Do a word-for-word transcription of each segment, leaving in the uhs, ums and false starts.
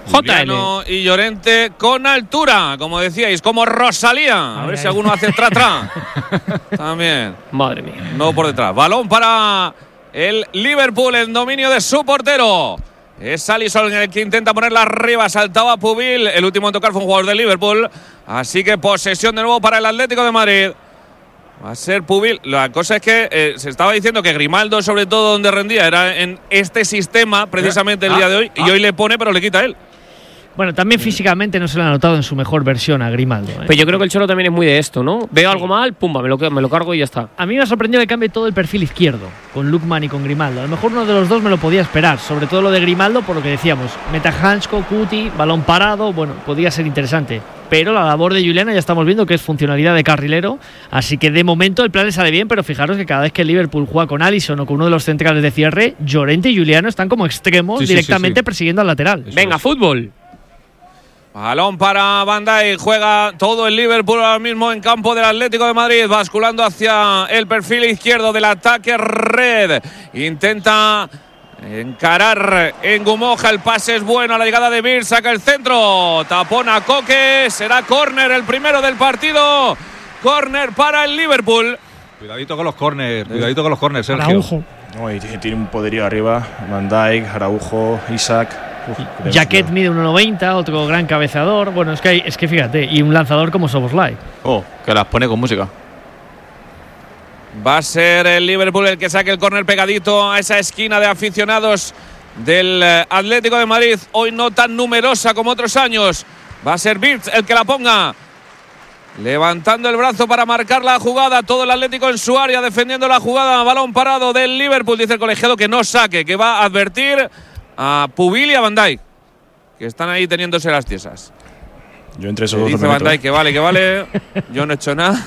Juliano y Llorente con altura, como decíais, como Rosalía. A ver si alguno hace tra-tra. También. Madre mía. No por detrás. Balón para el Liverpool en dominio de su portero. Es Alisson el que intenta ponerla arriba. Saltaba Pubil. El último en tocar fue un jugador de Liverpool. Así que posesión de nuevo para el Atlético de Madrid. Va a ser Pubil. La cosa es que eh, se estaba diciendo que Grimaldo, sobre todo donde rendía, era en este sistema precisamente el ah, día de hoy. Ah. Y hoy le pone, pero le quita a él. Bueno, también físicamente no se lo ha notado en su mejor versión a Grimaldo, ¿eh? Pero yo creo que el Cholo también es muy de esto, ¿no? Veo algo mal, pumba, me lo, me lo cargo y ya está. A mí me ha sorprendido que cambie todo el perfil izquierdo, con Lookman y con Grimaldo. A lo mejor uno de los dos me lo podía esperar, sobre todo lo de Grimaldo, por lo que decíamos. Meta Hansko, Cuti, balón parado, bueno, podía ser interesante. Pero la labor de Juliano ya estamos viendo que es funcionalidad de carrilero, así que de momento el plan le sale bien, pero fijaros que cada vez que el Liverpool juega con Alisson o con uno de los centrales de cierre, Llorente y Juliano están como extremos sí, sí, directamente sí, sí. persiguiendo al lateral. Eso Venga, es. fútbol. Balón para Van Dijk, juega todo el Liverpool ahora mismo en campo del Atlético de Madrid, basculando hacia el perfil izquierdo del ataque red. Intenta encarar en Gumoja, el pase es bueno, a la llegada de Bir, saca el centro, tapona Coque, será córner, el primero del partido, córner para el Liverpool. Cuidadito con los córners, cuidadito con los córners, Sergio. Araujo. No, y tiene un poderío arriba. Van Dijk, Araujo, Isaac. Uf, Jaquet mide uno noventa, otro gran cabeceador. Bueno, es que, hay, es que fíjate, y un lanzador como Szoboszlai. Oh, que las pone con música. Va a ser el Liverpool el que saque el córner pegadito a esa esquina de aficionados del Atlético de Madrid. Hoy no tan numerosa como otros años. Va a ser Birch el que la ponga. Levantando el brazo para marcar la jugada. Todo el Atlético en su área defendiendo la jugada. Balón parado del Liverpool. Dice el colegiado que no saque, que va a advertir a Pubil y a Van Dijk, que están ahí teniéndose las tiesas. Yo entre esos Le dos dice me Van meto. Dijk que vale, que vale. Yo no he hecho nada.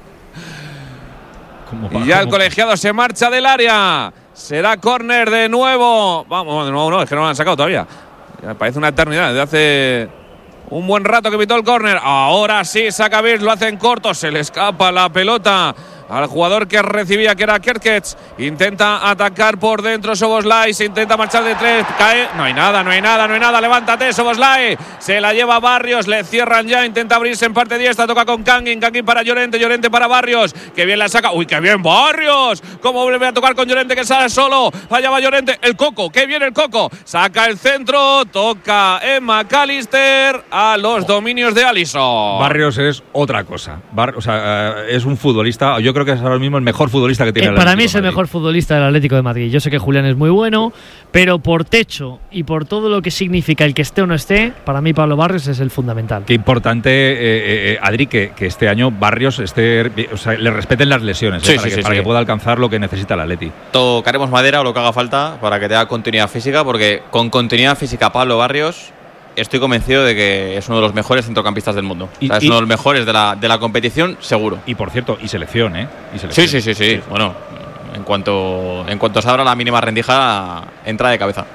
Y ya el colegiado se marcha del área. Será córner de nuevo. Vamos, de nuevo no, es que no lo han sacado todavía. Ya parece una eternidad, desde hace un buen rato que pitó el córner. Ahora sí, saca Birch, lo hace en corto. Se le escapa la pelota al jugador que recibía, que era Kerkez. Intenta atacar por dentro Szoboszlai, se intenta marchar de tres, cae, no hay nada, no hay nada, no hay nada, levántate Szoboszlai, se la lleva Barrios, le cierran ya, intenta abrirse en parte diestra, toca con Kangin, Kangin para Llorente, Llorente para Barrios, que bien la saca, uy, qué bien Barrios, cómo vuelve a tocar con Llorente, que sale solo, allá va Llorente, el Coco, qué bien el Coco, saca el centro, toca en McAllister a los dominios de Alisson. Barrios es otra cosa. Bar, o sea, uh, es un futbolista. Yo creo que es ahora mismo el mejor futbolista que tiene Eh, el para Atlético mí es el de Madrid. mejor futbolista del Atlético de Madrid. Yo sé que Julián es muy bueno, pero por techo y por todo lo que significa el que esté o no esté, para mí Pablo Barrios es el fundamental. Qué importante, eh, eh, Adri, que, que este año Barrios esté, o sea, le respeten las lesiones, Sí, eh, para, sí, que, sí, para sí. que pueda alcanzar lo que necesita el Atleti. Tocaremos madera o lo que haga falta para que tenga continuidad física, porque con continuidad física Pablo Barrios estoy convencido de que es uno de los mejores centrocampistas del mundo. Y, o sea, es y, uno de los mejores de la, de la competición, seguro. Y por cierto, y selección, ¿eh? Y selección. Sí, sí, sí, sí. Bueno, en cuanto, en cuanto se abra la mínima rendija, entra de cabeza.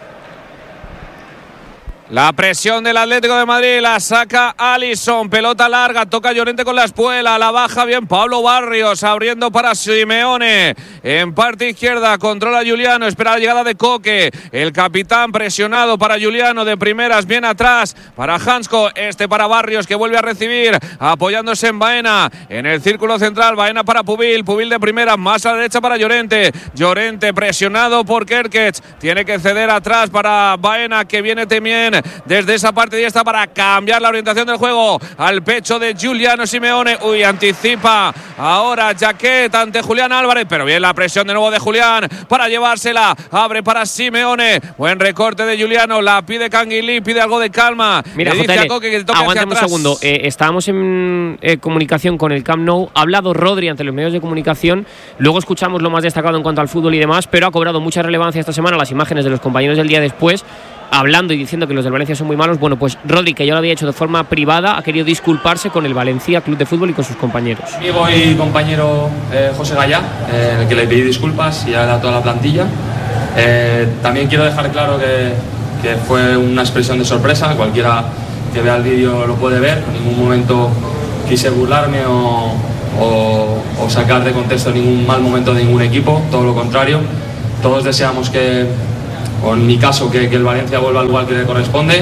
La presión del Atlético de Madrid la saca Alisson, pelota larga, toca Llorente con la espuela, la baja bien Pablo Barrios, abriendo para Simeone, en parte izquierda, controla Juliano, espera la llegada de Coque, el capitán presionado para Juliano, de primeras, bien atrás, para Hansko, este para Barrios, que vuelve a recibir, apoyándose en Baena, en el círculo central, Baena para Pubil, Pubil de primera, más a la derecha para Llorente, Llorente presionado por Kerkez, tiene que ceder atrás para Baena, que viene también desde esa parte diestra para cambiar la orientación del juego al pecho de Giuliano Simeone. Uy, anticipa ahora Jaquet ante Julián Álvarez, pero bien la presión de nuevo de Julián para llevársela, abre para Simeone, buen recorte de Giuliano, la pide Canguilí, pide algo de calma. Mira, le dice J L, a Coque que toque hacia aguántame un atrás. segundo. Eh, estábamos en eh, comunicación con el Camp Nou. Ha hablado Rodri ante los medios de comunicación. Luego escuchamos lo más destacado en cuanto al fútbol y demás, pero ha cobrado mucha relevancia esta semana las imágenes de los compañeros del día después, hablando y diciendo que los del Valencia son muy malos. Bueno, pues Rodri, que ya lo había hecho de forma privada, ha querido disculparse con el Valencia Club de Fútbol y con sus compañeros. Amigo y compañero eh, José Gallá, eh, el que le pedí disculpas y a toda la plantilla. Eh, también quiero dejar claro que, que fue una expresión de sorpresa. Cualquiera que vea el vídeo lo puede ver. En ningún momento quise burlarme o, o, o sacar de contexto ningún mal momento de ningún equipo. Todo lo contrario. Todos deseamos que, o en mi caso, que, que el Valencia vuelva al lugar que le corresponde.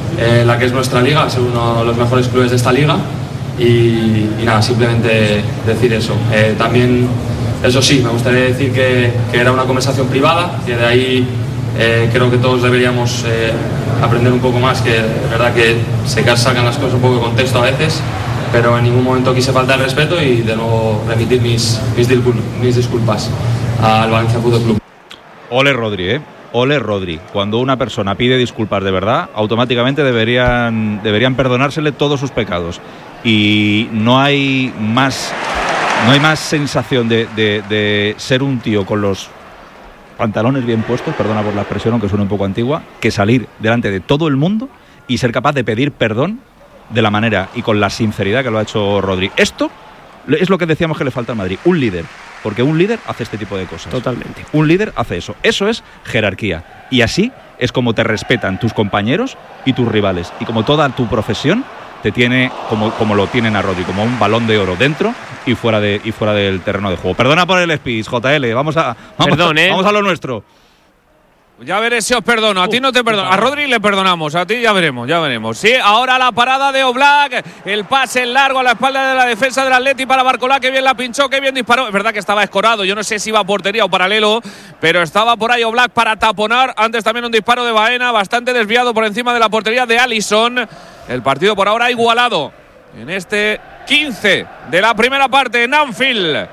eh, la que es nuestra liga, ser uno de los mejores clubes de esta liga. Y, y nada, simplemente decir eso. Eh, también, eso sí, me gustaría decir que, que era una conversación privada, que de ahí eh, creo que todos deberíamos eh, aprender un poco más, que es verdad que se sacan las cosas un poco de contexto a veces, pero en ningún momento quise faltar el respeto y de nuevo remitir mis, mis, mis disculpas al Valencia Fútbol Club. Ole Rodri, ¿eh? Ole Rodri. Cuando una persona pide disculpas de verdad, automáticamente deberían, deberían perdonársele todos sus pecados. Y no hay más, no hay más sensación de, de, de ser un tío con los pantalones bien puestos, perdona por la expresión, aunque suene un poco antigua, que salir delante de todo el mundo y ser capaz de pedir perdón de la manera y con la sinceridad que lo ha hecho Rodri. Esto es lo que decíamos que le falta al Madrid, un líder. Porque un líder hace este tipo de cosas. Totalmente. Un líder hace eso. Eso es jerarquía. Y así es como te respetan tus compañeros y tus rivales. Y como toda tu profesión te tiene como, como lo tienen a Rodri, como un balón de oro dentro y fuera de y fuera del terreno de juego. Perdona por el speech, J L. Vamos a, vamos, Perdón, ¿eh? vamos a lo nuestro. Ya veré si os perdono. A ti no te perdono. A Rodri le perdonamos. A ti ya veremos, ya veremos. Sí, ahora la parada de Oblak. El pase largo a la espalda de la defensa del Atleti para Barcolá. Que bien la pinchó, que bien disparó. Es verdad que estaba escorado. Yo no sé si iba a portería o paralelo, pero estaba por ahí Oblak para taponar. Antes también un disparo de Baena, bastante desviado por encima de la portería de Alisson. El partido por ahora igualado en este quince de la primera parte en Anfield.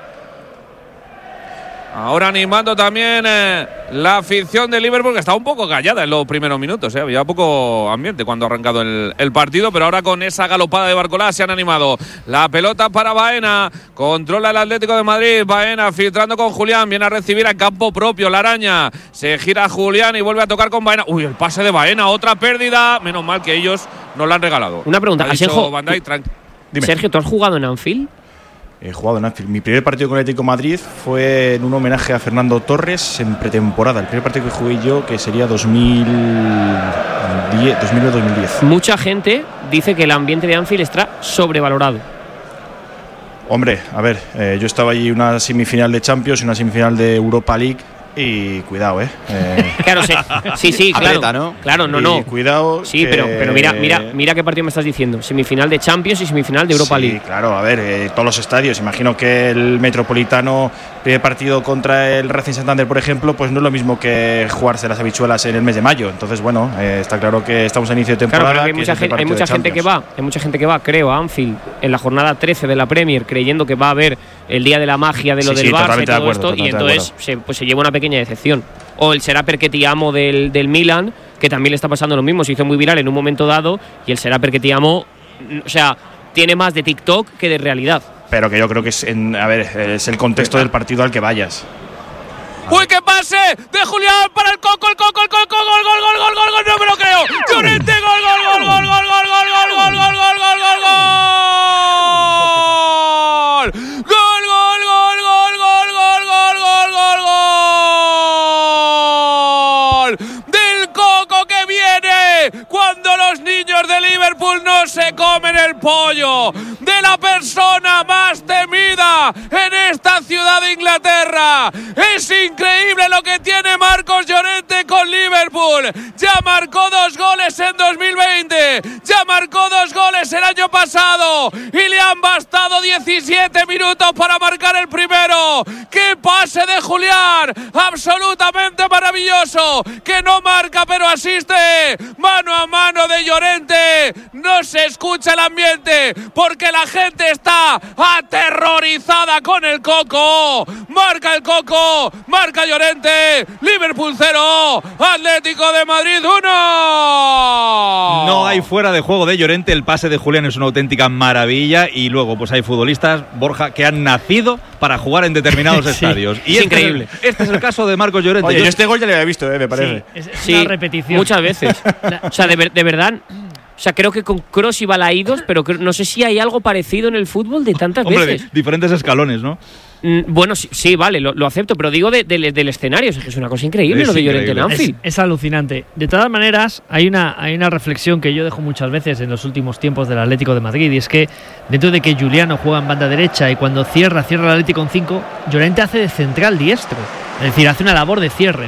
Ahora animando también eh, la afición de Liverpool, que estaba un poco callada en los primeros minutos. Eh. Había poco ambiente cuando ha arrancado el, el partido, pero ahora con esa galopada de Barcolá se han animado. La pelota para Baena, controla el Atlético de Madrid. Baena filtrando con Julián, viene a recibir a campo propio. La araña, se gira Julián y vuelve a tocar con Baena. Uy, el pase de Baena, otra pérdida. Menos mal que ellos nos la han regalado. Una pregunta, Asenjo, Dime. Sergio, ¿tú has jugado en Anfield? He jugado en Anfield. Mi primer partido con el Atlético de Madrid fue en un homenaje a Fernando Torres en pretemporada. El primer partido que jugué yo, que sería dos mil diez, dos mil nueve dos mil diez. Mucha gente dice que el ambiente de Anfield está sobrevalorado. Hombre, a ver, eh, yo estaba allí una semifinal de Champions y una semifinal de Europa League. Y cuidado, ¿eh? eh claro, sí, sí, sí claro, Atleta, ¿no? Claro, no, y no. Cuidado. Sí, que... pero, pero mira, mira, mira qué partido me estás diciendo. Semifinal de Champions y semifinal de Europa sí, League. Sí, claro, a ver, eh, todos los estadios. Imagino que el Metropolitano, primer partido contra el Racing Santander, por ejemplo, pues no es lo mismo que jugarse las habichuelas en el mes de mayo. Entonces, bueno, eh, está claro que estamos a inicio de temporada. Claro, pero hay mucha, gente, hay mucha gente que va, hay mucha gente que va, creo, a Anfield en la jornada trece de la Premier, creyendo que va a haber el día de la magia de lo sí, del sí, Barça y todo acuerdo, esto, y entonces se, pues se lleva una pequeña decepción. O el será perché ti amo del, del Milan, que también le está pasando lo mismo, se hizo muy viral en un momento dado, y el será perché ti amo, o sea, tiene más de TikTok que de realidad. Pero que yo creo que es, en, a ver, es el contexto del partido al que vayas. ¡Uy, qué pase! De Julián para el Coco, el Coco, el Coco, gol, gol, gol, gol, gol, gol, gol, no me lo creo. Llorente, gol, gol, gol, gol, gol, gol, gol, gol, gol, gol, gol, gol, gol, gol. Gol, gol, gol, gol, gol, gol, gol, gol, gol, gol. Del Coco que viene cuando los niños de Liverpool no se comen el pollo. De la persona más temida en esta ciudad de Inglaterra. Es increíble lo que tiene Marcos Llorente con Liverpool. Ya marcó dos goles en dos mil veinte. Ya marcó dos goles el año pasado. Y le han bastado diecisiete minutos para marcar el primero. ¡Qué pase de Julián! Absolutamente maravilloso. Que no marca pero asiste. Mano a mano de Llorente. No se escucha el ambiente porque la gente está aterrorizada con el Coco. Marca el Coco. Marca Llorente. Liverpool cero. Atlético de Madrid uno. No hay fuera de juego de Llorente. El pase de Julián es una auténtica maravilla. Y luego pues hay futbolistas, Borja, que han nacido para jugar en determinados sí, estadios. Y es este increíble. Es el, este es el caso de Marcos Llorente. Oye, yo este gol ya lo había visto, eh, me parece. Sí, es, es sí, una repetición. Muchas veces. O sea, de, de verdad... O sea, creo que con Kroos y Balaídos, pero no sé si hay algo parecido en el fútbol de tantas Hombre, veces. De diferentes escalones, ¿no? Mm, bueno, sí, sí, vale, lo, lo acepto, pero digo de, de, del escenario. Es que es una cosa increíble es lo de Llorente en Anfield. Es, es alucinante. De todas maneras, hay una, hay una reflexión que yo dejo muchas veces en los últimos tiempos del Atlético de Madrid, y es que dentro de que Juliano juega en banda derecha y cuando cierra, cierra el Atlético en cinco, Llorente hace de central diestro. Es decir, hace una labor de cierre.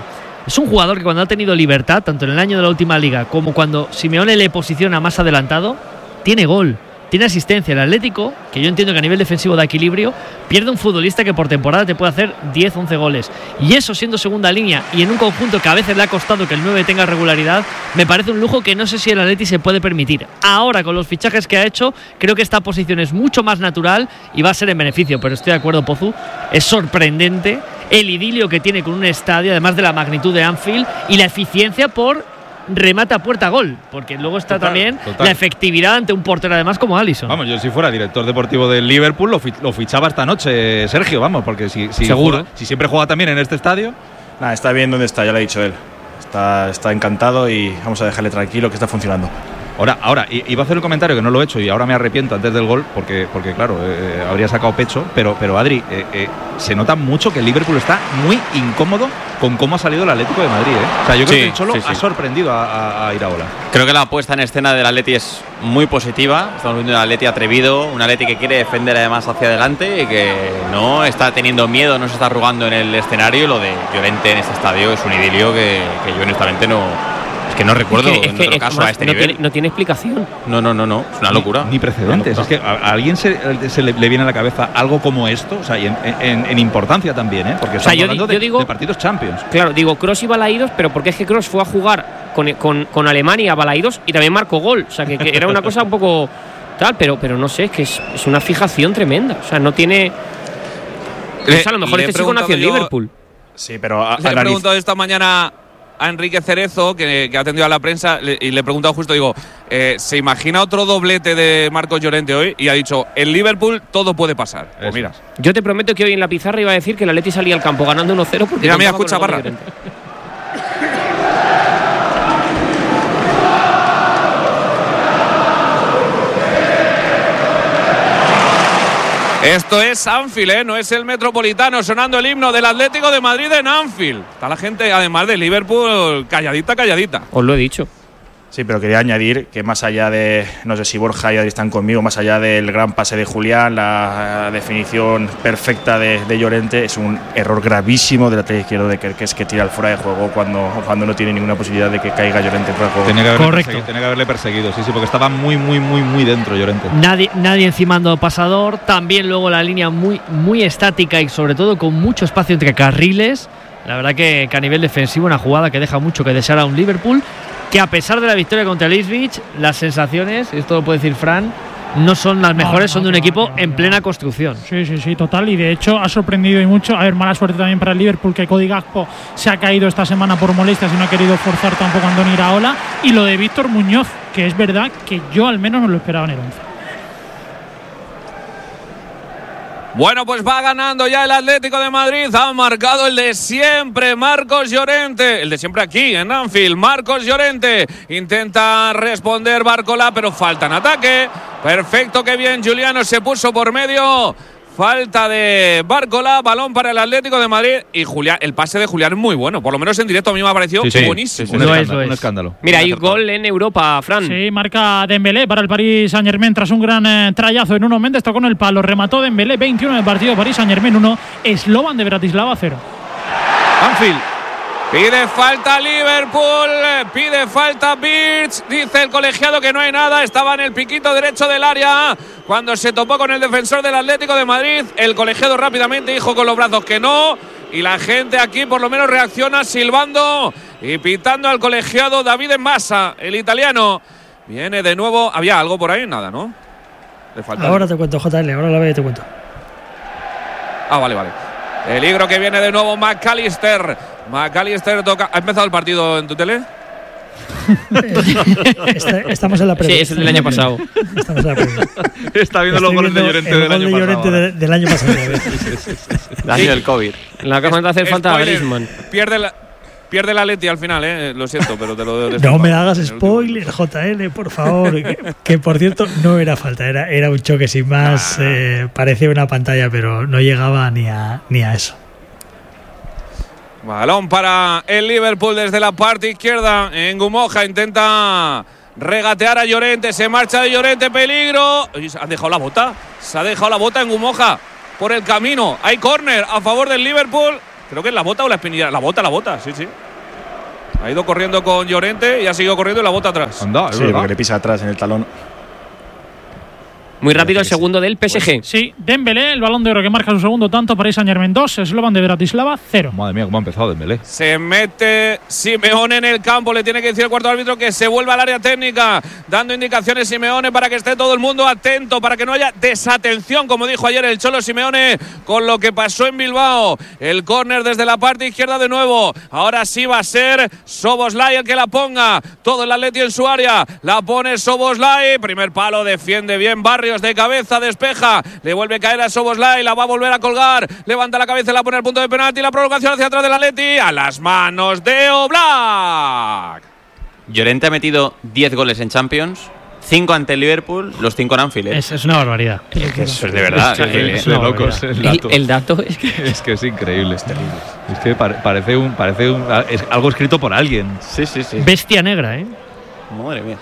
Es un jugador que cuando ha tenido libertad, tanto en el año de la última liga como cuando Simeone le posiciona más adelantado, tiene gol, tiene asistencia. El Atlético, que yo entiendo que a nivel defensivo da equilibrio, pierde un futbolista que por temporada te puede hacer diez, once goles. Y eso siendo segunda línea y en un conjunto que a veces le ha costado que el nueve tenga regularidad, me parece un lujo que no sé si el Atleti se puede permitir. Ahora, con los fichajes que ha hecho, creo que esta posición es mucho más natural y va a ser en beneficio. Pero estoy de acuerdo, Pozu, es sorprendente el idilio que tiene con un estadio, además de la magnitud de Anfield y la eficiencia por remata puerta gol, porque luego está total, también total. la efectividad ante un portero además como Alisson. Vamos, yo si fuera director deportivo del Liverpool lo, fi lo fichaba esta noche, Sergio, vamos, porque si, si, seguro juega, si siempre juega también en este estadio. Nah, está bien donde está, ya lo ha dicho él. Está, está encantado y vamos a dejarle tranquilo que está funcionando. Ahora, ahora, iba a hacer el comentario que no lo he hecho y ahora me arrepiento antes del gol porque, porque claro, eh, habría sacado pecho, pero, pero Adri, eh, eh, se nota mucho que el Liverpool está muy incómodo con cómo ha salido el Atlético de Madrid, ¿eh? O sea, yo creo sí, que el Cholo sí, sí. ha sorprendido a, a, a Iraola. Creo que la puesta en escena del Atleti es muy positiva. Estamos viendo un Atleti atrevido, un Atleti que quiere defender además hacia adelante y que no está teniendo miedo, no se está arrugando en el escenario. Y lo de Llorente en este estadio es un idilio que, que yo honestamente no… Es que no recuerdo es que, es en que, otro es caso más, a este no nivel. Tiene, no tiene explicación. No, no, no, no. Es una locura. Ni, ni precedentes. Locura. Es que a, a alguien se, se le, le viene a la cabeza algo como esto, o sea, y en, en, en importancia también, ¿eh? Porque o sea, estamos yo, hablando yo de, digo, de partidos Champions. Claro, digo, Kroos y Balaidos, pero porque es que Kroos fue a jugar con, con, con Alemania, Balaidos, y también marcó gol. O sea, que, que era una cosa un poco tal, pero, pero no sé, es que es, es una fijación tremenda. O sea, no tiene… Le, o sea, a lo mejor este chico nació en yo, Liverpool. Sí, pero… A, le he preguntado esta mañana a Enrique Cerezo, que, que ha atendido a la prensa, le, y le he preguntado justo, digo, eh, ¿se imagina otro doblete de Marcos Llorente hoy? Y ha dicho, en Liverpool todo puede pasar. Pues mira. Yo te prometo que hoy en la pizarra iba a decir que el Atleti salía al campo ganando uno cero porque… Mira, mira, escucha, Barra. Esto es Anfield, ¿eh? No es el Metropolitano, sonando el himno del Atlético de Madrid en Anfield. Está la gente, además de Liverpool, calladita, calladita. Os lo he dicho. Sí, pero quería añadir que más allá de, no sé si Borja y Adri están conmigo, más allá del gran pase de Julián, la definición perfecta de, de Llorente, es un error gravísimo del lateral izquierdo de Kerkez que tira al fuera de juego cuando, cuando no tiene ninguna posibilidad de que caiga Llorente fuera de juego. Tenía que haberle Correcto. perseguido, tenía que haberle perseguido, sí, sí, porque estaba muy, muy, muy, muy dentro Llorente. Nadie, nadie encimando pasador, también luego la línea muy, muy estática y sobre todo con mucho espacio entre carriles. La verdad que, que a nivel defensivo una jugada que deja mucho que desear a un Liverpool que a pesar de la victoria contra el Ipswich, las sensaciones, y esto lo puede decir Fran, no son las mejores, no, no, son de un no, equipo no, no, en plena construcción. Sí, sí, sí, total, y de hecho ha sorprendido y mucho. A ver, mala suerte también para el Liverpool, que Cody Gakpo se ha caído esta semana por molestias y no ha querido forzar tampoco a Andoni Iraola, y lo de Víctor Muñoz, que es verdad que yo al menos no lo esperaba en el once. Bueno, pues va ganando ya el Atlético de Madrid. Ha marcado el de siempre, Marcos Llorente. El de siempre aquí, en Anfield. Marcos Llorente intenta responder Barcola, pero falta en ataque. Perfecto, qué bien. Juliano se puso por medio. Falta de Barcola, balón para el Atlético de Madrid. Y Julián, el pase de Julián es muy bueno. Por lo menos en directo a mí me ha parecido sí, sí, buenísimo. Sí, sí, un, un, es, escándalo, es. un escándalo. Mira, hay gol en Europa, Fran. Sí, marca Dembélé para el Paris Saint-Germain tras un gran eh, trayazo en uno. Méndez tocó en el palo, remató Dembélé, veintiuno en el partido, Paris Saint-Germain uno, Slovan de Bratislava cero. Anfield. Pide falta Liverpool, pide falta Birch, dice el colegiado que no hay nada, estaba en el piquito derecho del área cuando se topó con el defensor del Atlético de Madrid. El colegiado rápidamente dijo con los brazos que no, y la gente aquí por lo menos reacciona silbando y pitando al colegiado David Massa, el italiano. Viene de nuevo, había algo por ahí, nada, ¿no? Le falta ahora te cuento, J L, ahora la veo y te cuento. Ah, vale, vale. Peligro que viene de nuevo McAllister. McAllister toca. ¿Ha empezado el partido en tu tele? Está, estamos en la previa. Sí, es el del año pasado. Estamos en la previa. Está viendo los goles de Llorente del año de Llorente pasado. De, del año pasado. El año del COVID. La que falta hacer falta a Griezmann. Pierde la, pierde la Leti al final, eh. Lo siento, pero te lo debo. No me hagas spoiler, J L, por favor. que, que por cierto, no era falta, era, era un choque sin más. Ah. Eh, parecía una pantalla, pero no llegaba ni a, ni a eso. Balón para el Liverpool desde la parte izquierda. En Gumoja intenta regatear a Llorente. Se marcha de Llorente, peligro. ¿Se han dejado la bota? Se ha dejado la bota en Gumoja por el camino. Hay córner a favor del Liverpool. Creo que es la bota o la espinilla. La bota, la bota, sí, sí. Ha ido corriendo con Llorente y ha seguido corriendo y la bota atrás. Anda, es Sí, verdad. porque le pisa atrás en el talón. Muy rápido el segundo del P S G. Sí, Dembélé, el Balón de Oro que marca su segundo tanto para Saint-Germain dos, Slovan de Bratislava cero. Madre mía, cómo ha empezado Dembélé. Se mete Simeone en el campo. Le tiene que decir el cuarto árbitro que se vuelva al área técnica, dando indicaciones Simeone para que esté todo el mundo atento, para que no haya desatención, como dijo ayer el Cholo Simeone, con lo que pasó en Bilbao. El córner desde la parte izquierda de nuevo. Ahora sí va a ser Szoboszlai el que la ponga. Todo el Atleti en su área. La pone Szoboszlai. Primer palo, defiende bien Barrios de cabeza, despeja. Le vuelve a caer a Szoboszlai. La va a volver a colgar. Levanta la cabeza y la pone al punto de penalti. La prolongación hacia atrás del Atleti. A las manos de Oblak. Llorente ha metido diez goles en Champions, cinco ante el Liverpool, los cinco en Anfield. ¿eh? Es, es una barbaridad. Es que eso es de verdad. Es, eh, es de locos el El, dato. el dato es que Es que es increíble. Es terrible. Es que pare- parece, un, parece un, es algo escrito por alguien. Sí, sí, sí. Bestia negra, ¿eh? Madre mía.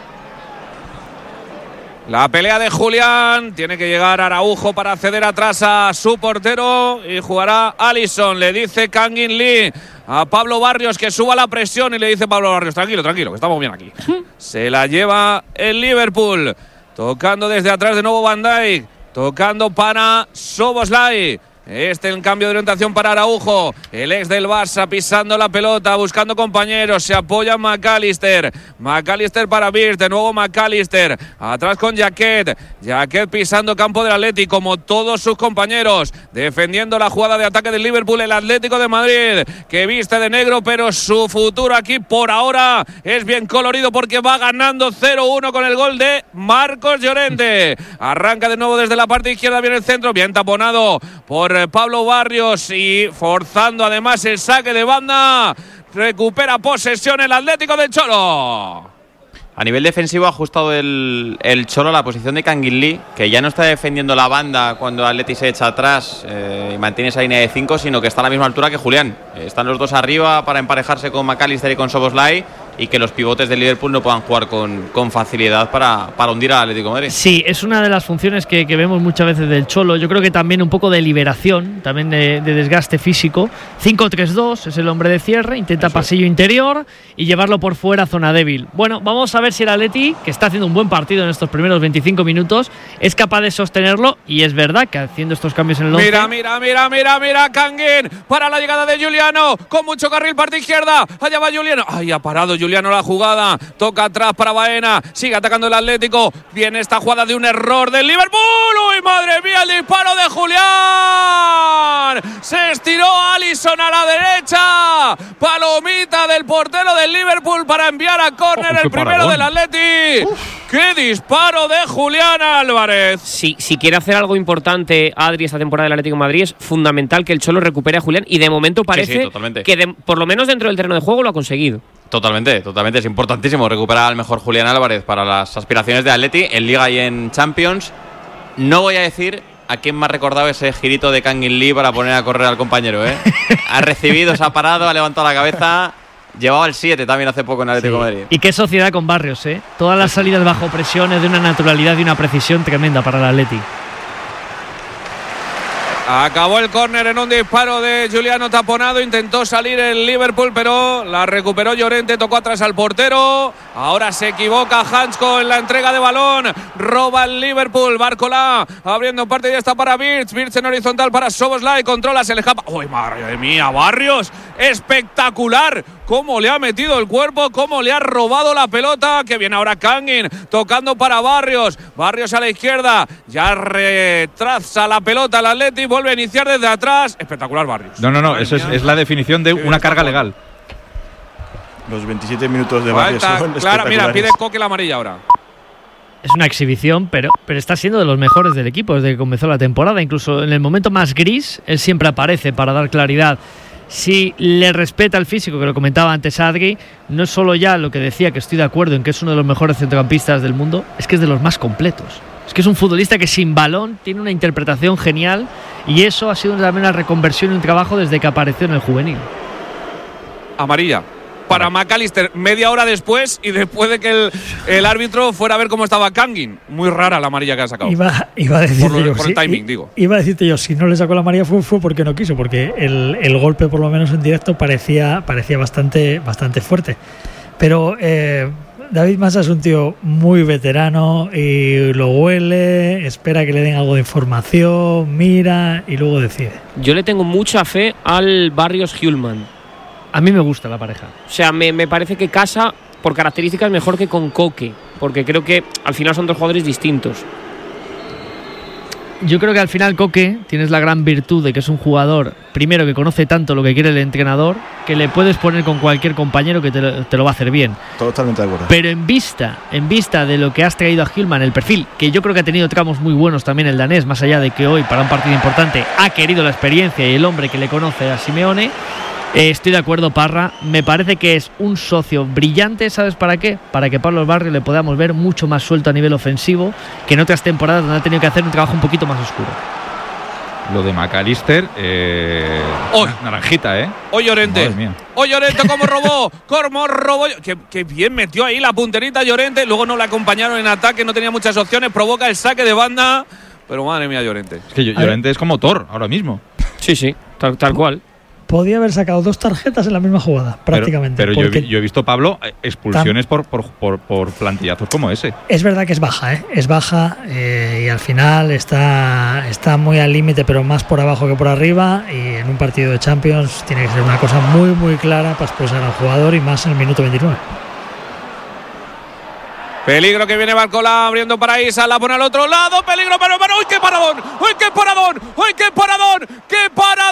La pelea de Julián. Tiene que llegar Araujo para ceder atrás a su portero y jugará Alisson. Le dice Kangin Lee a Pablo Barrios que suba la presión y le dice Pablo Barrios, tranquilo, tranquilo, que estamos bien aquí. Se la lleva el Liverpool. Tocando desde atrás de nuevo Van Dijk. Tocando para Szoboszlai. Este en cambio de orientación para Araujo, el ex del Barça pisando la pelota, buscando compañeros, se apoya McAllister, McAllister para Bird, de nuevo McAllister, atrás con Jaquet, Jaquet pisando campo del Atlético como todos sus compañeros, defendiendo la jugada de ataque del Liverpool, el Atlético de Madrid, que viste de negro, pero su futuro aquí por ahora es bien colorido porque va ganando cero uno con el gol de Marcos Llorente. Arranca de nuevo desde la parte izquierda, viene el centro, bien taponado por Pablo Barrios y forzando además el saque de banda. Recupera posesión el Atlético del Cholo. A nivel defensivo ha ajustado el, el Cholo la posición de Kangin Lee, que ya no está defendiendo la banda cuando Atleti se echa atrás eh, y mantiene esa línea de cinco, sino que está a la misma altura que Julián. Eh, están los dos arriba para emparejarse con McAllister y con Szoboszlai y que los pivotes del Liverpool no puedan jugar con, con facilidad para, para hundir al Atlético de Madrid. Sí, es una de las funciones que, que vemos muchas veces del Cholo. Yo creo que también un poco de liberación, también de, de desgaste físico. cinco tres dos es el hombre de cierre, intenta Eso pasillo es. interior y llevarlo por fuera, zona débil. Bueno, vamos a ver si el Atleti, que está haciendo un buen partido en estos primeros veinticinco minutos, es capaz de sostenerlo. Y es verdad que haciendo estos cambios en el once… Mira, mira, mira, mira, mira, Kangin para la llegada de Giuliano, con mucho carril, parte izquierda, allá va Giuliano, ay, ha parado Giuliano la jugada, toca atrás para Baena, sigue atacando el Atlético, viene esta jugada de un error del Liverpool, uy, madre mía, el disparo de Julián, se estiró Alisson a la derecha, palomita del portero del Liverpool para enviar a córner el primero del Atleti. Uf. ¡Qué disparo de Julián Álvarez! Si, si quiere hacer algo importante Adri esta temporada del Atlético de Madrid, es fundamental que el Cholo recupere a Julián y de momento parece sí, sí, que de, por lo menos dentro del terreno de juego lo ha conseguido. Totalmente, totalmente. Es importantísimo recuperar al mejor Julián Álvarez para las aspiraciones de Atleti en Liga y en Champions. No voy a decir a quién me ha recordado ese girito de Kangin Lee para poner a correr al compañero, ¿eh? Ha recibido, se ha parado, ha levantado la cabeza. Llevaba el siete también hace poco en Atlético de sí. Madrid. Y qué sociedad con Barrios, ¿eh? Todas las salidas bajo presión es de una naturalidad y una precisión tremenda para el Atleti. Acabó el córner en un disparo de Giuliano taponado. Intentó salir el Liverpool, pero la recuperó Llorente. Tocó atrás al portero. Ahora se equivoca Hansko en la entrega de balón. Roba el Liverpool. Barcola abriendo parte y ya está para Birch. Birch en horizontal para Szoboszlai. Controla, se le escapa. ¡Uy, madre mía! Barrios. Espectacular. Cómo le ha metido el cuerpo. Cómo le ha robado la pelota. Que viene ahora Kangin. Tocando para Barrios. Barrios a la izquierda. Ya retrasa la pelota el Atleti. Vuelve a iniciar desde atrás. Espectacular Barrios. No, no, no. Eso es, es la definición de una carga legal. Los veintisiete minutos de Barrios son Clara, mira, pide Coque la amarilla ahora. Es una exhibición, pero, pero está siendo de los mejores del equipo desde que comenzó la temporada. Incluso en el momento más gris, él siempre aparece para dar claridad. Si le respeta el físico, que lo comentaba antes Adri, no es solo ya lo que decía, que estoy de acuerdo en que es uno de los mejores centrocampistas del mundo, es que es de los más completos. Es que es un futbolista que sin balón tiene una interpretación genial y eso ha sido también una reconversión y un trabajo desde que apareció en el juvenil. Amarilla. para McAllister media hora después y después de que el, el árbitro fuera a ver cómo estaba Kangin. Muy rara la amarilla que ha sacado. Iba, iba a decirte por, lo, yo, por sí, el timing, digo. Iba a decirte yo, si no le sacó la amarilla fue, fue porque no quiso, porque el, el golpe, por lo menos en directo, parecía, parecía bastante, bastante fuerte. Pero eh, David Massa es un tío muy veterano y lo huele, espera que le den algo de información, mira y luego decide. Yo le tengo mucha fe al Barrios-Hjulmand. A mí me gusta la pareja. O sea, me, me parece que casa por características mejor que con Koke, porque creo que al final son dos jugadores distintos. Yo creo que al final Koke tienes la gran virtud de que es un jugador, primero, que conoce tanto lo que quiere el entrenador, que le puedes poner con cualquier compañero que te lo, te lo va a hacer bien. Totalmente de acuerdo. Pero en vista, en vista de lo que has traído a Hjulmand, el perfil, que yo creo que ha tenido tramos muy buenos también el danés, más allá de que hoy, para un partido importante, ha querido la experiencia y el hombre que le conoce a Simeone. Eh, estoy de acuerdo, Parra. Me parece que es un socio brillante. ¿Sabes para qué? Para que Pablo Barrios le podamos ver mucho más suelto a nivel ofensivo que en otras temporadas donde ha tenido que hacer un trabajo un poquito más oscuro. Lo de McAllister, eh, Hoy. naranjita, ¿eh? Hoy Llorente. Madre mía. Hoy Llorente, ¿cómo robó? ¿Cómo robó? Que, que bien metió ahí la punterita Llorente. Luego no le acompañaron en ataque, no tenía muchas opciones. Provoca el saque de banda. Pero madre mía, Llorente. Es que Llorente es como Thor ahora mismo. Sí, sí, tal, tal cual. Podía haber sacado dos tarjetas en la misma jugada, prácticamente. Pero, pero yo, he, yo he visto, Pablo, expulsiones por, por, por, por plantillazos como ese. Es verdad que es baja, ¿eh? Es baja eh, y al final está, está muy al límite, pero más por abajo que por arriba. Y en un partido de Champions tiene que ser una cosa muy, muy clara para expulsar al jugador y más en el minuto veintinueve. Peligro que viene Barcola abriendo para Isa, la pone al otro lado, peligro para hermano, ¡uy qué paradón! ¡Uy qué paradón! ¡Uy qué paradón! ¡Qué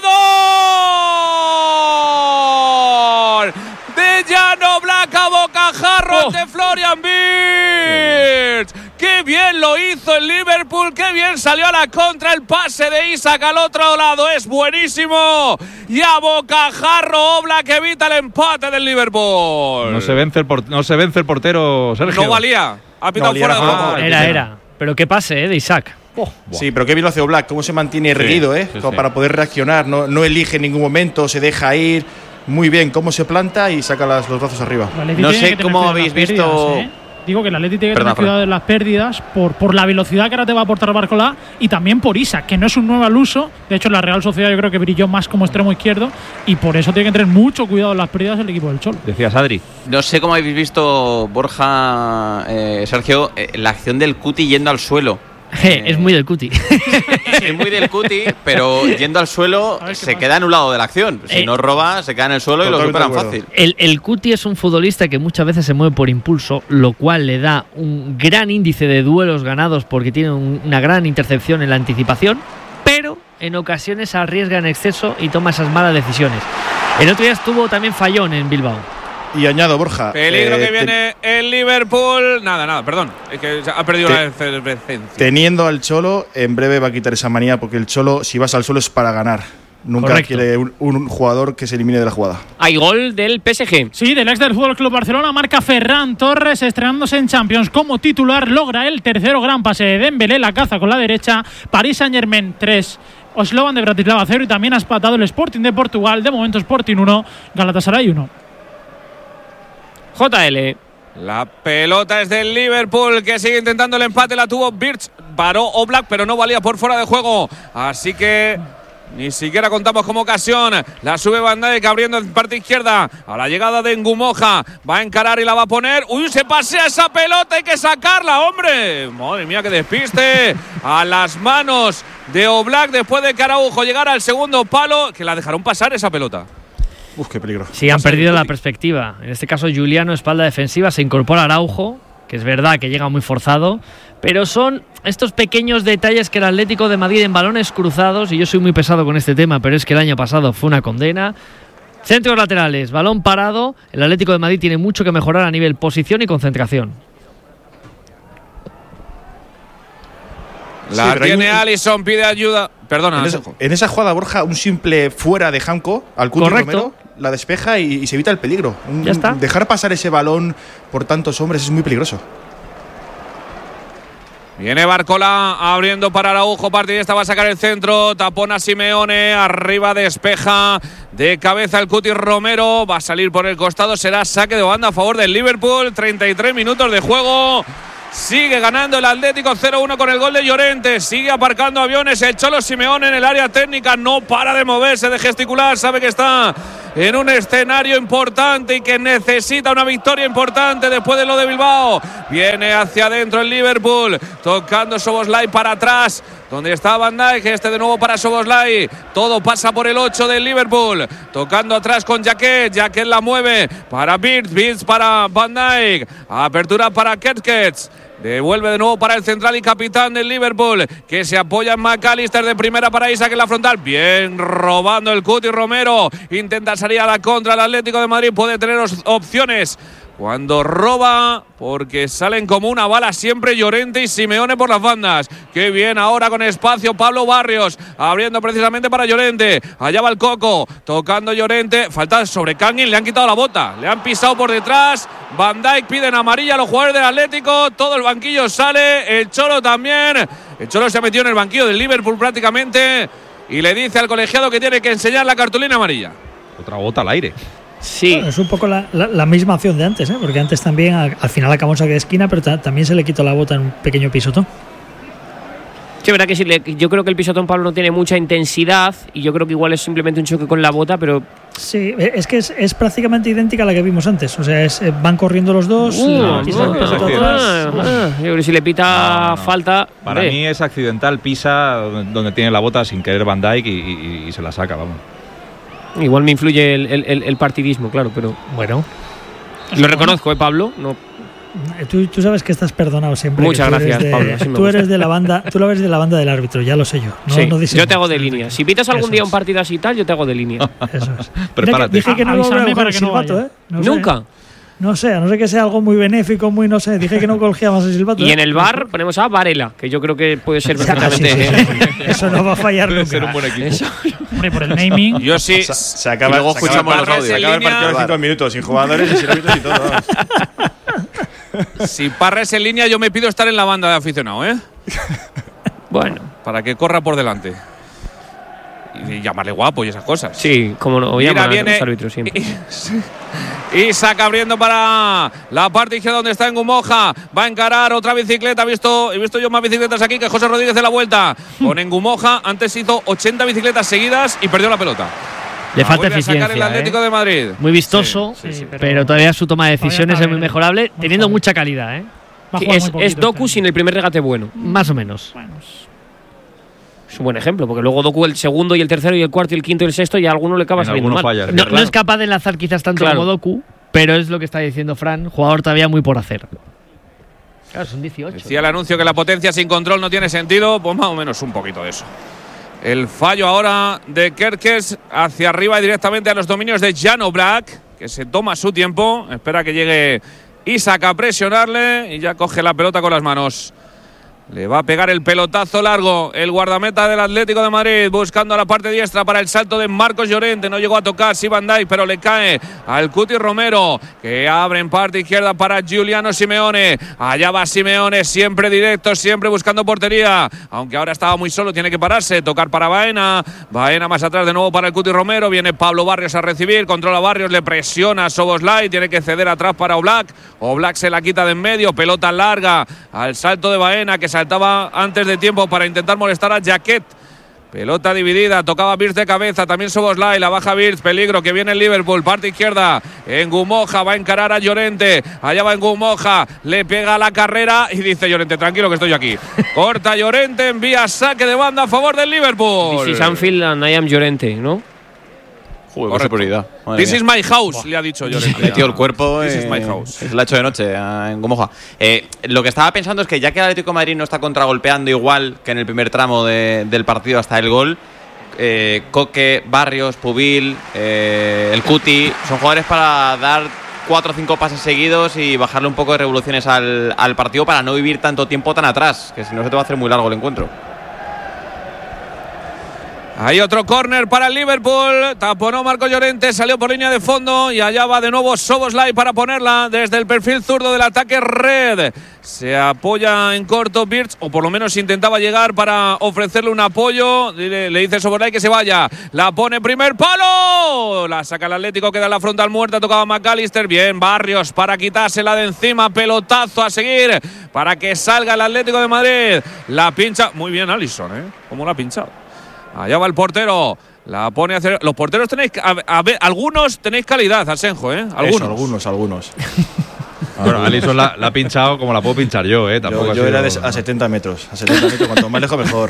paradón! De Jan Oblak a bocajarro Oh. ante Florian Wirtz. ¡Qué bien lo hizo el Liverpool! ¡Qué bien salió a la contra! El pase de Isaac al otro lado es buenísimo. Y a bocajarro Oblak evita el empate del Liverpool. No se vence el, por, no se vence el portero, Sergio. No valía. Ha pitado No fuera de valía, juego. no. Era, era. Pero qué pase, ¿eh? De Isaac. Oh. Sí, pero qué bien lo hace Oblak, cómo se mantiene erguido, ¿eh? sí, Como sí. para poder reaccionar, no, no elige en ningún momento, se deja ir. Muy bien, cómo se planta y saca las, los brazos arriba. El Atleti No tiene sé que tener cómo cuidado de habéis las visto- pérdidas, ¿eh? Digo que el Atleti tiene que Perdón, tener cuidado de las pérdidas por, por la velocidad que ahora te va a aportar Barcola y también por Isa, que no es un nuevo al uso. De hecho, en la Real Sociedad yo creo que brilló más como extremo izquierdo y por eso tiene que tener mucho cuidado en las pérdidas el equipo del Cholo. Decías, Adri. No sé cómo habéis visto, Borja, eh, Sergio, eh, la acción del Cuti yendo al suelo. Eh, es muy del Cuti. Es muy del Cuti, pero yendo al suelo A ver qué se pasa. queda anulado de la acción. Si Eh, no roba, se queda en el suelo y lo Totalmente superan de acuerdo. fácil. El, el Cuti es un futbolista que muchas veces se mueve por impulso, lo cual le da un gran índice de duelos ganados porque tiene un- una gran intercepción en la anticipación, pero en ocasiones arriesga en exceso y toma esas malas decisiones. El otro día estuvo también fallón en Bilbao. Y añado, Borja. Peligro eh, que te- viene el Liverpool. Nada, nada, perdón. Es que ha perdido Te- la efervescencia. Teniendo al Cholo, en breve va a quitar esa manía porque el Cholo, si vas al suelo, es para ganar. Nunca Correcto. quiere un, un jugador que se elimine de la jugada. Hay gol del P S G. Sí, del ex del Fútbol Club Barcelona, marca Ferran Torres, estrenándose en Champions como titular, logra el tercero gran pase de Dembélé, la caza con la derecha, Paris Saint-Germain tres, Slovan de Bratislava cero y también ha espatado el Sporting de Portugal, de momento Sporting uno, Galatasaray uno. J L. La pelota es del Liverpool que sigue intentando el empate. La tuvo Birch. Paró Oblak, pero no valía por fuera de juego. Así que ni siquiera contamos como ocasión. La sube Van Dijk abriendo en parte izquierda. A la llegada de Ngumoja. Va a encarar y la va a poner. ¡Uy! Se pasea esa pelota. Hay que sacarla, hombre. Madre mía, que despiste. A las manos de Oblak después de que Araujo llegara al segundo palo. Que la dejaron pasar esa pelota. Uf, qué peligro. Sí, han Pasa el perdido la Cuti. perspectiva. En este caso, Juliano, espalda defensiva, se incorpora Araujo, que es verdad que llega muy forzado, pero son estos pequeños detalles que el Atlético de Madrid en balones cruzados, y yo soy muy pesado con este tema, pero es que el año pasado fue una condena. Centros laterales, balón parado, el Atlético de Madrid tiene mucho que mejorar a nivel posición y concentración. La Sí, pero hay tiene un- Alisson, pide ayuda. Perdona, En esa, Alejo. en esa jugada, Borja, un simple fuera de Hanco al Cuti Correcto. Romero, la despeja y, y se evita el peligro. Un- Ya está. Dejar pasar ese balón por tantos hombres es muy peligroso. Viene Barcola abriendo para Araujo, partidista, va a sacar el centro, tapona Simeone, arriba despeja de cabeza el Cuti Romero, va a salir por el costado, será saque de banda a favor del Liverpool, treinta y tres minutos de juego. Sigue ganando el Atlético cero uno con el gol de Llorente. Sigue aparcando aviones el Cholo Simeone en el área técnica. No para de moverse, de gesticular. Sabe que está en un escenario importante y que necesita una victoria importante después de lo de Bilbao. Viene hacia adentro el Liverpool, tocando Szoboszlai para atrás, donde está Van Dijk. Este de nuevo para Szoboszlai. Todo pasa por el ocho del Liverpool, tocando atrás con Jaquet. Jaquet la mueve para Birds. Birds para Van Dijk. Apertura para Kerkez. Devuelve de nuevo para el central y capitán del Liverpool, que se apoya en McAllister de primera para Isaac en la frontal. Bien robando el Cuti Romero. Intenta salir a la contra el Atlético de Madrid. Puede tener opciones cuando roba, porque salen como una bala siempre Llorente y Simeone por las bandas. Qué bien ahora con espacio Pablo Barrios, abriendo precisamente para Llorente. Allá va el Coco, tocando Llorente. Falta sobre Kangin, le han quitado la bota, le han pisado por detrás. Van Dijk piden amarilla a los jugadores del Atlético. Todo el banquillo sale, el Cholo también. El Cholo se ha metido en el banquillo del Liverpool prácticamente y le dice al colegiado que tiene que enseñar la cartulina amarilla. Otra bota al aire. Sí. Bueno, es un poco la, la, la misma acción de antes, ¿eh? Porque antes también al, al final acabamos saque de esquina, pero ta, también se le quitó la bota en un pequeño pisotón. Sí, verdad que sí, le, yo creo que el pisotón, Pablo, no tiene mucha intensidad y yo creo que igual es simplemente un choque con la bota, pero... Sí, es que es, es prácticamente idéntica a la que vimos antes. O sea, es, van corriendo los dos. Uh, no, pisa no, el pisotón no, atrás. no, no. Yo creo que si le pita no, no. falta... Para ve. mí es accidental, pisa donde tiene la bota sin querer Van Dijk y, y, y se la saca, vamos. Igual me influye el, el, el partidismo, claro, pero bueno. Lo reconozco, ¿eh, Pablo? No. Tú, tú sabes que estás perdonado siempre. Muchas gracias, de, Pablo. Así tú eres de la banda, tú lo eres de la banda del árbitro, ya lo sé yo. No, sí, no yo te hago de línea. Si pitas algún Eso día es. un partido así y tal, yo te hago de línea. Eso es. Prepárate. Dije que no lo hablaba con el silbato, ¿eh? No ¿Nunca? Sé. No sé, a no ser que sea algo muy benéfico, muy no sé. Dije que no cogía más el silbato. Y ¿eh? en el bar ponemos a Varela, que yo creo que puede ser perfectamente. sí, sí, sí, sí. Eso no va a fallar Debe nunca. ser un buen equipo. Eso. Hombre, por el naming. Yo sí. Se, se acaba, y luego se escuchamos acaba, los audios. se acaba el partido en cinco minutos, sin jugadores y sin árbitros y todo. Si Parra en línea, yo me pido estar en la banda de aficionado, ¿eh? Bueno. Para que corra por delante. Y llamarle guapo y esas cosas. Sí, como no. Mira, viene a los árbitros siempre. Isaac abriendo para la parte izquierda donde está Engumoja. Va a encarar otra bicicleta. He visto, he visto yo más bicicletas aquí que José Rodríguez de la vuelta. Con Engumoja, antes hizo ochenta bicicletas seguidas y perdió la pelota. Le la falta vuelve eficiencia. A sacar el Atlético ¿eh? de Madrid. Muy vistoso, sí, sí, sí, pero, pero todavía su toma de decisiones es muy mejorable, muy teniendo joven. mucha calidad. ¿eh? Sí, es, es Doku sin el primer regate bueno. Más o menos. Bueno, es un buen ejemplo, porque luego Doku el segundo y el tercero y el cuarto y el quinto y el sexto y a alguno le acaba En saliendo mal. falla, No, claro. no es capaz de enlazar quizás tanto Claro. como Doku, pero es lo que está diciendo Fran, jugador todavía muy por hacer. Claro, son dieciocho. Decía el anuncio que la potencia sin control no tiene sentido, pues más o menos un poquito de eso. El fallo ahora de Kerkez hacia arriba y directamente a los dominios de Jan Oblak, que se toma su tiempo, espera que llegue Isaac a presionarle y ya coge la pelota con las manos. Le va a pegar el pelotazo largo el guardameta del Atlético de Madrid, buscando a la parte diestra para el salto de Marcos Llorente. No llegó a tocar sí Van Dijk, pero le cae al Cuti Romero, que abre en parte izquierda para Giuliano Simeone. Allá va Simeone, siempre directo, siempre buscando portería. Aunque ahora estaba muy solo, tiene que pararse, tocar para Baena. Baena más atrás de nuevo para el Cuti Romero. Viene Pablo Barrios a recibir, controla Barrios, le presiona a Szoboszlai, tiene que ceder atrás para Oblak. Oblak se la quita de en medio, pelota larga al salto de Baena, que saltaba antes de tiempo para intentar molestar a Jaquet. Pelota dividida, tocaba Birz de cabeza, también Szoboszlai, la baja Birz, peligro que viene el Liverpool, parte izquierda, Engumoja va a encarar a Llorente, allá va Engumoja, le pega la carrera y dice Llorente, tranquilo que estoy aquí. Corta Llorente, envía saque de banda a favor del Liverpool. This is Anfield and I am Llorente, ¿no? Joder, qué seguridad. This is my house, le ha dicho Llorente. Ha metido el cuerpo. This eh, is my house. Se lo ha hecho de noche en Gomoja. Eh, lo que estaba pensando es que ya que el Atlético de Madrid no está contragolpeando igual que en el primer tramo de, del partido hasta el gol, eh, Coque, Barrios, Pubil, eh, el Cuti, son jugadores para dar cuatro o cinco pases seguidos y bajarle un poco de revoluciones al, al partido para no vivir tanto tiempo tan atrás, que si no se te va a hacer muy largo el encuentro. Hay otro córner para el Liverpool. Taponó Marco Llorente, salió por línea de fondo y allá va de nuevo Szoboszlai para ponerla desde el perfil zurdo del ataque red. Se apoya en corto Birch, o por lo menos intentaba llegar para ofrecerle un apoyo. Le, le dice Szoboszlai que se vaya. La pone primer palo. La saca el Atlético, queda en la frontal muerta. Tocaba McAllister. Bien, Barrios para quitársela de encima. Pelotazo a seguir para que salga el Atlético de Madrid. La pincha. Muy bien Alisson, ¿eh? ¿Cómo la ha pinchado? Allá va el portero. La pone a hacer. Los porteros tenéis. A, a ver, algunos tenéis calidad, Asenjo, ¿eh? Algunos. Eso, algunos, algunos. Bueno, Alisson la, la ha pinchado como la puedo pinchar yo, ¿eh? Tampoco yo yo sido, era de, a setenta metros. A setenta metros, cuanto más lejos, mejor.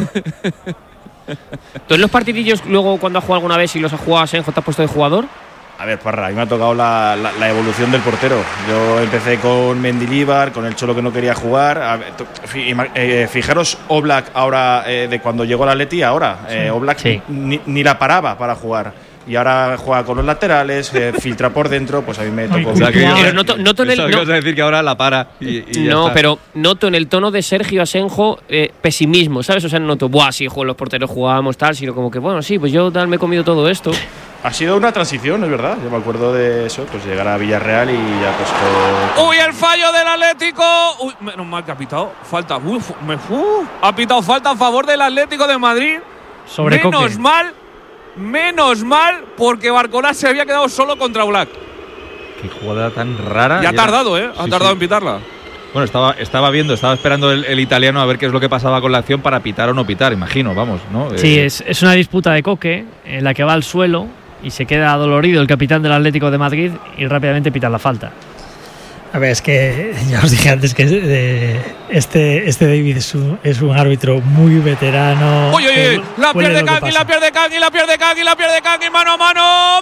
¿Tú en los partidillos, luego cuando has jugado alguna vez y los has jugado Asenjo, te has puesto de jugador? A ver, Parra, a mí me ha tocado la, la, la evolución del portero. Yo empecé con Mendilibar, con el Cholo que no quería jugar. A ver, eh, fijaros Oblak ahora, eh, de cuando llegó la Atleti, ahora. Eh, Oblak sí. ni, ni la paraba para jugar. Y ahora juega con los laterales, eh, filtra por dentro, pues a mí me tocó. O sea, que yo, pero noto, noto en el, no, no, vas a decir que ahora la para y, y ya no está. pero noto en el tono de Sergio Asenjo eh, pesimismo, ¿sabes? O sea, no noto, buah, sí, juego, los porteros jugábamos tal, sino como que, bueno, sí, pues yo tal, me he comido todo esto. Ha sido una transición, es verdad. Yo me acuerdo de eso, pues llegar a Villarreal y ya pues todo. Uy, el fallo del Atlético. Uy, menos mal que ha pitado falta. Uy, me, uh, ha pitado falta a favor del Atlético de Madrid. Sobre menos Coque. mal, menos mal, porque Barcolá se había quedado solo contra Oblak. Qué jugada tan rara. Y ha era- tardado, ¿eh? Ha Sí, tardado sí. en pitarla. Bueno, estaba, estaba viendo, estaba esperando el, el italiano a ver qué es lo que pasaba con la acción para pitar o no pitar, imagino, vamos, ¿no? Sí, Eh, es, es una disputa de Coque en la que va al suelo y se queda adolorido el capitán del Atlético de Madrid y rápidamente pita la falta. A ver, es que ya os dije antes que eh, este, este David es un, es un árbitro muy veterano. Uy, uy, que uy. La huele pierde lo que Kangui, pasa. la pierde Kangui, la pierde Kangui, la pierde Kangui. Mano a mano.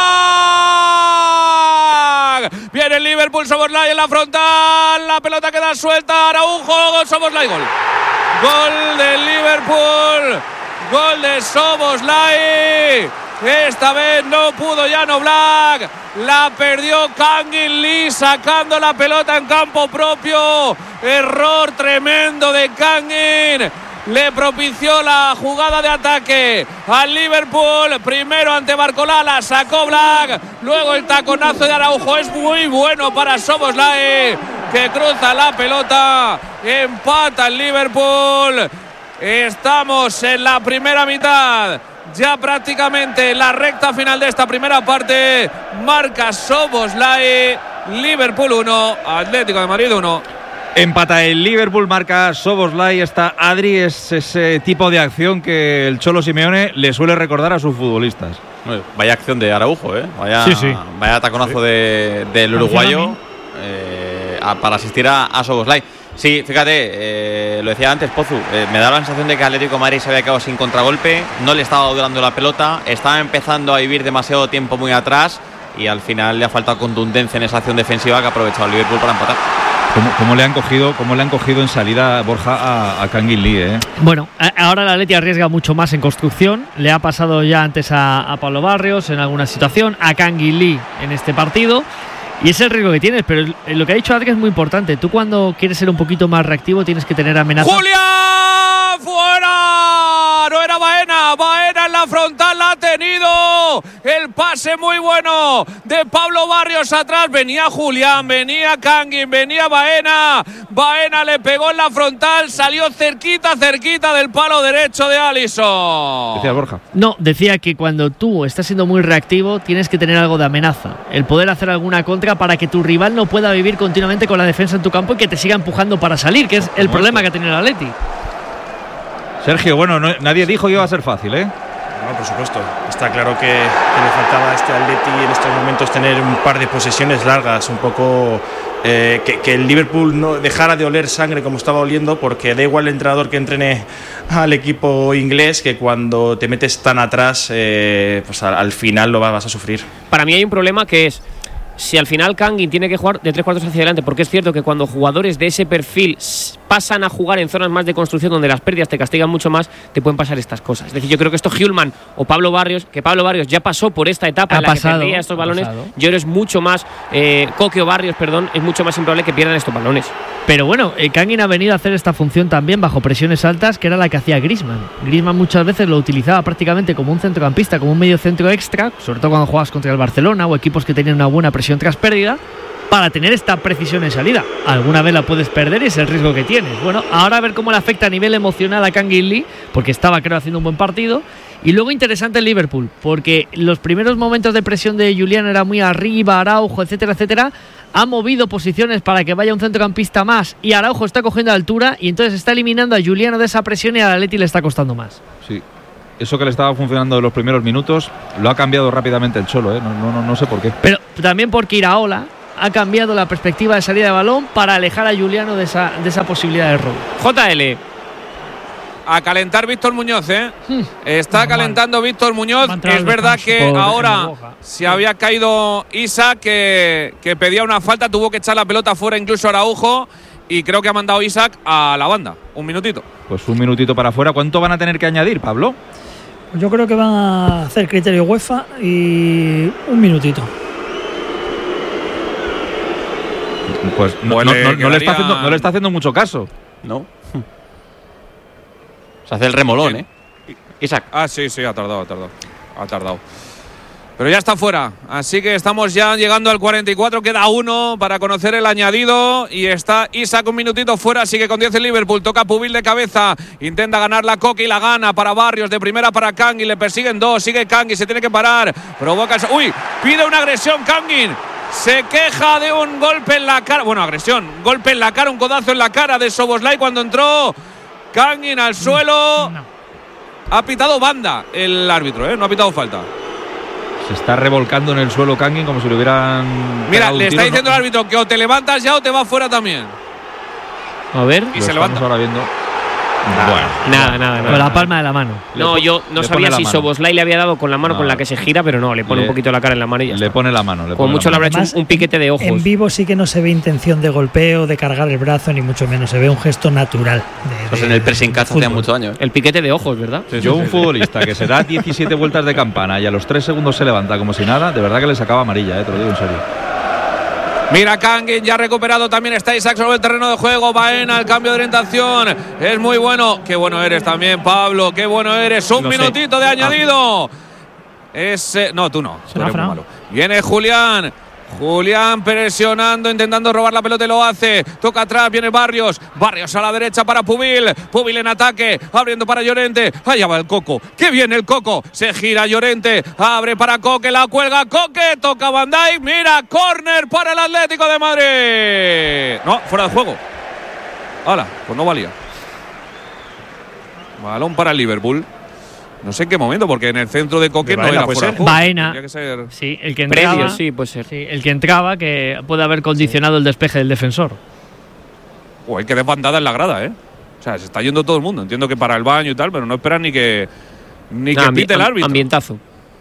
Black. Viene el Liverpool, Szoboszlai en la frontal. La pelota queda suelta. Araujo, Szoboszlai, gol. Gol del Liverpool. Gol de Szoboszlai. Esta vez no pudo Jan Oblak. La perdió Kangin Lee sacando la pelota en campo propio. Error tremendo de Kangin. Le propició la jugada de ataque al Liverpool. Primero ante Barcolá, la sacó Black. Luego el taconazo de Araujo es muy bueno para Szoboszlai, que cruza la pelota. Empata el Liverpool. Estamos en la primera mitad. Ya prácticamente en la recta final de esta primera parte. Marca Szoboszlai. Liverpool uno, Atlético de Madrid uno. Empata el Liverpool, marca Szoboszlai. Está Adri, es ese tipo de acción que el Cholo Simeone le suele recordar a sus futbolistas. Vaya acción de Araujo, ¿eh? Vaya, Sí, sí. vaya taconazo Sí. de, del uruguayo eh, a- para asistir a, a Szoboszlai. Sí, fíjate, eh, lo decía antes Pozu, eh, me da la sensación de que Atlético de Madrid se había quedado sin contragolpe, no le estaba durando la pelota, estaba empezando a vivir demasiado tiempo muy atrás y al final le ha faltado contundencia en esa acción defensiva que ha aprovechado el Liverpool para empatar. ¿Cómo, cómo le han cogido, cómo le han cogido en salida Borja a, a Kangin Lee, eh? Bueno, a- ahora el Atleti arriesga mucho más en construcción. Le ha pasado ya antes a, a Pablo Barrios en alguna situación, a Kangin Lee en este partido. Y es el riesgo que tienes, pero el- lo que ha dicho Adri es muy importante. Tú cuando quieres ser un poquito más reactivo tienes que tener amenazas. ¡Julián! ¡Fuera! No era Baena. Baena en la frontal la ha tenido. El pase muy bueno de Pablo Barrios atrás. Venía Julián, venía Kangin, venía Baena. Baena le pegó en la frontal. Salió cerquita, cerquita del palo derecho de Alisson. Decía Borja. No, decía que cuando tú estás siendo muy reactivo tienes que tener algo de amenaza. El poder hacer alguna contra para que tu rival no pueda vivir continuamente con la defensa en tu campo y que te siga empujando para salir, que es el problema que ha tenido el Atleti. Sergio, bueno, no- nadie dijo que iba a ser fácil, ¿eh? No, por supuesto. Está claro que, que le faltaba a este Atleti en estos momentos tener un par de posesiones largas, un poco eh, que, que el Liverpool no dejara de oler sangre como estaba oliendo, porque da igual el entrenador que entrene al equipo inglés, que cuando te metes tan atrás, eh, pues al, al final lo vas a sufrir. Para mí hay un problema que es, si al final Kangin tiene que jugar de tres cuartos hacia adelante, porque es cierto que cuando jugadores de ese perfil s- pasan a jugar en zonas más de construcción donde las pérdidas te castigan mucho más, te pueden pasar estas cosas. Es decir, yo creo que esto Hjulmand o Pablo Barrios, que Pablo Barrios ya pasó por esta etapa ha en la pasado, que perdía estos balones, pasado. yo creo que es mucho más, eh, Coque o Barrios, perdón, es mucho más improbable que pierdan estos balones. Pero bueno, eh, Kangin ha venido a hacer esta función también bajo presiones altas, que era la que hacía Griezmann. Griezmann muchas veces lo utilizaba prácticamente como un centrocampista, como un medio centro extra, sobre todo cuando jugabas contra el Barcelona o equipos que tenían una buena presión tras pérdida, para tener esta precisión en salida. Alguna vez la puedes perder y es el riesgo que tienes. Bueno, ahora a ver cómo le afecta a nivel emocional a Kangin Lee, porque estaba, creo, haciendo un buen partido. Y luego interesante el Liverpool, porque los primeros momentos de presión de Julián era muy arriba, Araujo, etcétera, etcétera. Ha movido posiciones para que vaya un centrocampista más y Araujo está cogiendo altura y entonces está eliminando a Juliano de esa presión y al Atleti le está costando más. Sí. Eso que le estaba funcionando en los primeros minutos lo ha cambiado rápidamente el Cholo, ¿eh? no, no, no, no sé por qué. Pero también porque Iraola ha cambiado la perspectiva de salida de balón para alejar a Juliano de esa, de esa posibilidad de robo. J L. A calentar Víctor Muñoz, ¿eh? Hmm. Está Normal. calentando Víctor Muñoz. Va a entrar Es al verdad descanso. que Por ahora Boja. se había caído Isa, que, que pedía una falta, tuvo que echar la pelota fuera incluso Araujo. Y creo que ha mandado Isaac a la banda. Un minutito. Pues un minutito para afuera. ¿Cuánto van a tener que añadir, Pablo? Yo creo que van a hacer criterio UEFA y un minutito. Pues no, Pues no, le no, no le está quedaría- haciendo, no le está haciendo mucho caso. No. Se hace el remolón, ¿eh? Isaac. Ah, sí, sí, ha tardado, ha tardado. Ha tardado. Pero ya está fuera. Así que estamos ya llegando al cuarenta y cuatro. Queda uno para conocer el añadido. Y está Isaac un minutito fuera. Sigue con diez el Liverpool. Toca Pubil de cabeza. Intenta ganar la Coque y la gana para Barrios. De primera para Kangin. Le persiguen dos. Sigue Kangin. Se tiene que parar. Provoca. El... ¡Uy! Pide una agresión Kangin. Se queja de un golpe en la cara. Bueno, agresión. Golpe en la cara. Un codazo en la cara de Szoboszlai cuando entró Kangin al suelo. No. Ha pitado banda el árbitro, ¿eh? No ha pitado falta. Se está revolcando en el suelo Kangin como si le hubieran. Mira, pegado un le está tiro, diciendo ¿no? el árbitro que o te levantas ya o te vas fuera también. A ver. Y Lo se estamos levanta. ahora viendo. Nada, nada, nada. Con la palma de la mano. No, Le yo no le sabía pone la si mano. Szoboszlai le había dado con la mano No. con la que se gira, pero no, le pone Le- un poquito la cara en la mano y ya Le está. pone la mano. Le Como pone mucho le la habrá mano. hecho un, un piquete de ojos. En vivo sí que no se ve intención de golpeo, de cargar el brazo, ni mucho menos. Se ve un gesto natural. De, Pues de- en el pressing catch fútbol. hacía muchos años. ¿eh? El piquete de ojos, ¿verdad? Yo, un futbolista que se da diecisiete vueltas de campana y a los tres segundos se levanta como si nada, de verdad que le sacaba amarilla, eh, te lo digo en serio. Mira, Kangin ya recuperado. También está Isaac sobre el terreno de juego. Baena, el cambio de orientación. Es muy bueno. Qué bueno eres también, Pablo. Qué bueno eres. Un Lo sé. minutito de añadido. Ese, no, tú no. Tú Será eres muy Fran. malo. Viene Julián. Julián presionando, intentando robar la pelota y lo hace. Toca atrás, viene Barrios. Barrios a la derecha para Pubil. Pubil en ataque, abriendo para Llorente. Allá va el Coco. ¡Qué bien el Coco! Se gira Llorente. Abre para Coque, la cuelga Coque. Toca Van Dijk. Mira, córner para el Atlético de Madrid. No, fuera de juego. Hala, pues no valía. Balón para el Liverpool. No sé en qué momento, porque en el centro de Coque De no Baena, era puede fuera de ser. juego. Baena. Tendría que ser. Sí, el que entraba. Previo, sí, puede ser. Sí, el que entraba que puede haber condicionado el despeje del defensor. Uy, qué desbandada en la grada, ¿eh? O sea, se está yendo todo el mundo. Entiendo que para el baño y tal, pero no esperan ni que ni Nah, que ambi- pite el am- árbitro. Ambientazo.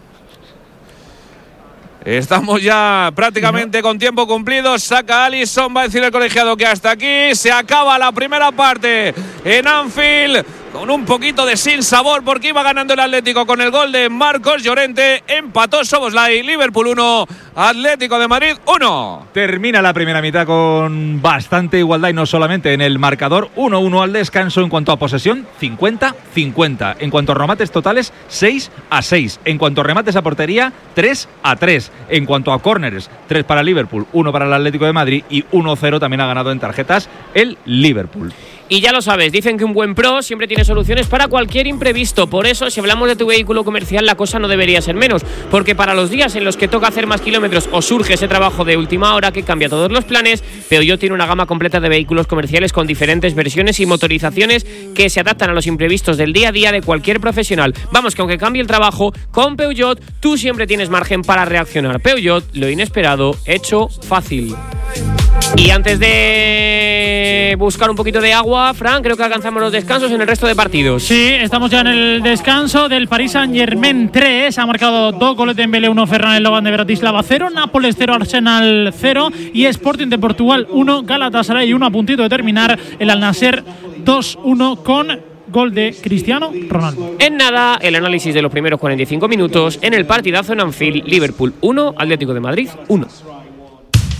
Estamos ya prácticamente con tiempo cumplido. Saca Alisson, va a decir el colegiado que hasta aquí se acaba la primera parte en Anfield. Con un poquito de sin sabor porque iba ganando el Atlético con el gol de Marcos Llorente. Empató Szoboszlai. Liverpool uno, Atlético de Madrid uno. Termina la primera mitad con bastante igualdad y no solamente en el marcador. uno uno al descanso. En cuanto a posesión, cincuenta cincuenta. En cuanto a remates totales, seis a seis. En cuanto a remates a portería, tres a tres. En cuanto a córneres, tres para Liverpool, uno para el Atlético de Madrid y uno cero también ha ganado en tarjetas el Liverpool. Y ya lo sabes, dicen que un buen pro siempre tiene soluciones para cualquier imprevisto. Por eso, si hablamos de tu vehículo comercial, la cosa no debería ser menos. Porque para los días en los que toca hacer más kilómetros o surge ese trabajo de última hora que cambia todos los planes, Peugeot tiene una gama completa de vehículos comerciales con diferentes versiones y motorizaciones que se adaptan a los imprevistos del día a día de cualquier profesional. Vamos, que aunque cambie el trabajo, con Peugeot tú siempre tienes margen para reaccionar. Peugeot, lo inesperado, hecho fácil. Y antes de buscar un poquito de agua, Fran, creo que alcanzamos los descansos en el resto de partidos. Sí, estamos ya en el descanso del Paris Saint-Germain tres. Ha marcado dos goles de Dembélé, uno Ferran Eloban de Bratislava cero, Nápoles cero, Arsenal cero y Sporting de Portugal uno, Galatasaray uno. A puntito de terminar el Al-Nassr dos uno con gol de Cristiano Ronaldo. En nada, el análisis de los primeros cuarenta y cinco minutos en el partidazo en Anfield. Liverpool uno, Atlético de Madrid uno.